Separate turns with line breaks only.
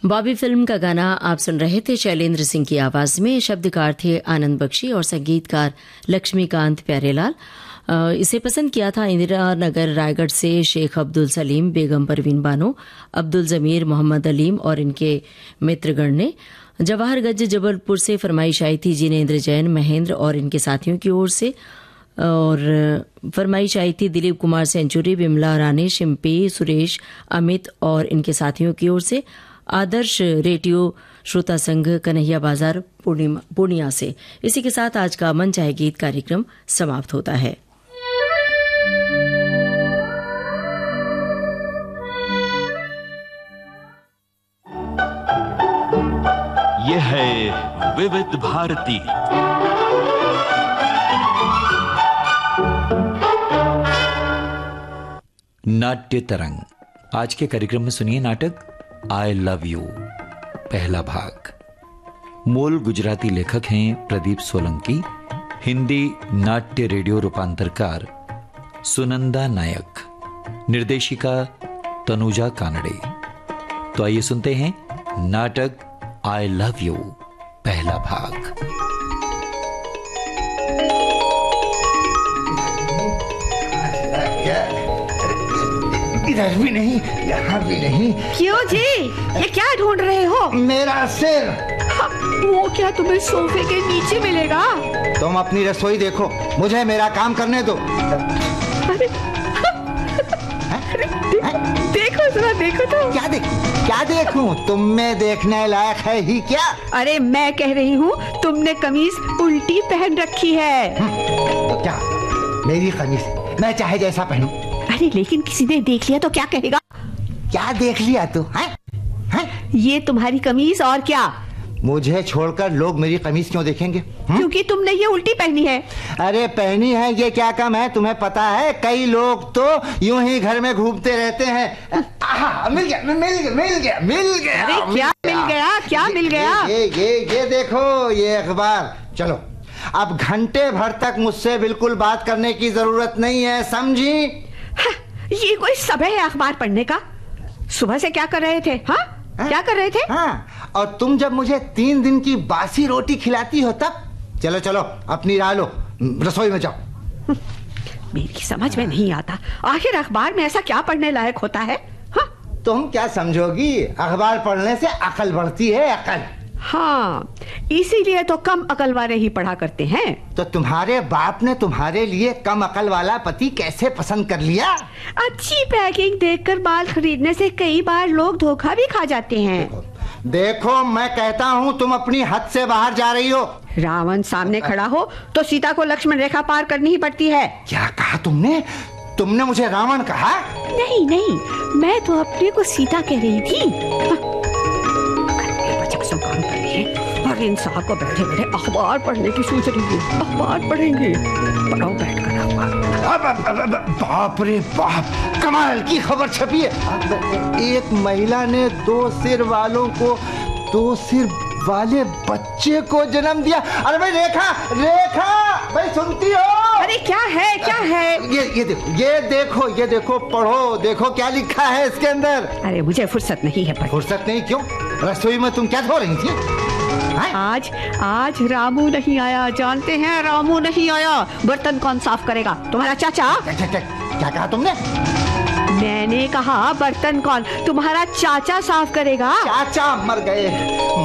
Bobby film का गाना आप सुन रहे थे शैलेंद्र सिंह की आवाज में। शब्दकार थे आनंद बख्शी और संगीतकार लक्ष्मीकांत प्यारेलाल। इसे पसंद किया था इंदिरा नगर रायगढ़ से शेख अब्दुल सलीम, बेगम परवीन बानो, अब्दुल जमीर, मोहम्मद अलीम और इनके मित्रगण ने। जवाहरगंज जबलपुर से फरमाइश आई थी जिनेंद्र जैन, महेंद्र और इनके साथियों की ओर से। और फरमाइश आई थी दिलीप कुमार सेंचुरी, विमला रानी, शिम्पी, सुरेश, अमित और इनके साथियों की ओर से। आदर्श रेडियो श्रोता संघ, कन्हैया बाजार, पूर्णिया से। इसी के साथ आज का मन चाहे गीत कार्यक्रम समाप्त होता है।
यह है विविध भारती।
नाट्य तरंग। आज के कार्यक्रम में सुनिए नाटक आई लव यू, पहला भाग। मूल गुजराती लेखक हैं प्रदीप सोलंकी, हिंदी नाट्य रेडियो रूपांतरकार सुनंदा नायक, निर्देशिका तनुजा कानड़े। तो आइए सुनते हैं नाटक आई लव यू, पहला भाग।
इधर भी नहीं, यहाँ भी नहीं।
क्यों जी, ये क्या ढूंढ रहे हो?
मेरा सिर।
वो क्या तुम्हें सोफे के नीचे मिलेगा?
तुम अपनी रसोई देखो, मुझे मेरा काम करने दो।
अरे, देखो जरा, देखो तो।
क्या देखूं? तुम में देखने लायक है ही क्या?
अरे मैं कह रही हूँ, तुमने कमीज उल्टी पहन रखी है।
तो क्या मेरी कमीज मैं चाहे जैसा पहनूं?
अरे लेकिन किसी ने देख लिया तो क्या कहेगा?
क्या देख लिया तू?
ये तुम्हारी कमीज और क्या?
मुझे छोड़कर लोग मेरी कमीज क्यों देखेंगे?
क्योंकि तुमने ये उल्टी पहनी है। अरे
पहनी है, ये क्या कम है? तुम्हें पता है कई लोग तो यूं ही घर में घूमते रहते हैं। मिल गया।
अरे क्या मिल गया?
ये देखो, ये अखबार। चलो अब घंटे भर तक मुझसे बिल्कुल बात करने की जरूरत नहीं है, समझी?
ये कोई समय है अखबार पढ़ने का? सुबह से क्या कर रहे थे? क्या कर रहे थे?
और तुम जब मुझे 3 दिन की बासी रोटी खिलाती हो तब? चलो अपनी राह लो, रसोई में जाओ।
मेरी समझ में नहीं आता, आखिर अखबार में ऐसा क्या पढ़ने लायक होता है?
तुम क्या समझोगी, अखबार पढ़ने से अकल बढ़ती है, अकल।
हाँ, इसीलिए तो कम अकल वाले ही पढ़ा करते हैं।
तो तुम्हारे बाप ने तुम्हारे लिए कम अकल वाला पति कैसे पसंद कर लिया?
अच्छी पैकिंग देखकर बाल खरीदने से कई बार लोग धोखा भी खा जाते हैं।
देखो मैं कहता हूँ तुम अपनी हद से बाहर जा रही हो।
रावण सामने खड़ा हो तो सीता को लक्ष्मण रेखा पार करनी ही पड़ती है।
क्या कहा तुमने? तुमने मुझे रावण कहा?
नहीं, मैं तो अपने को सीता कह रही थी। काम कर रही है और इन साहब को बैठे बैठे अखबार पढ़ने की सोच रही है। अखबार पढ़ेंगे, पढ़ो बैठकर अखबार।
बाप रे बाप, कमाल की खबर छपी है। एक महिला ने 2 सिर वालों को 2 सिर वाले बच्चे को जन्म दिया। अरे भाई रेखा, भाई सुनती हो?
अरे क्या है?
ये देखो, पढ़ो, देखो क्या लिखा है इसके अंदर।
अरे मुझे फुर्सत नहीं है।
फुर्सत नहीं? क्यों? रसोई में तुम क्या धो रही थी?
आज रामू नहीं आया, जानते हैं? रामू नहीं आया। बर्तन कौन साफ करेगा? तुम्हारा चाचा।
क्या कहा तुमने?
मैंने कहा बर्तन कौन? तुम्हारा चाचा साफ करेगा।
चाचा मर गए।